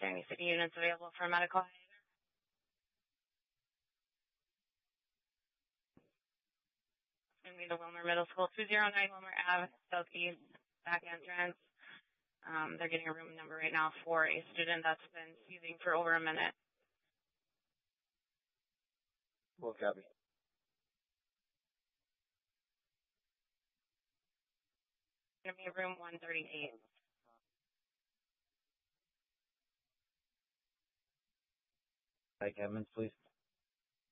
there any city units available for medical aid? It's going to be the Wilmer Middle School, 209 Wilmer Ave, Southeast, back entrance. They're getting a room number right now for a student that's been seizing for over a minute. Well, copy. It's going to be room 138. Mike Edmonds, please.